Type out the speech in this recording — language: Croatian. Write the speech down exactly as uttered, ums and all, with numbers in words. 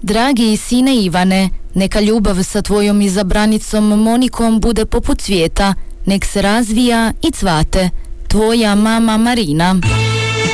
Dragi sine Ivane, neka ljubav sa tvojom izabranicom Monikom bude poput cvijeta, nek se razvija i cvate. Tvoja mama Marina.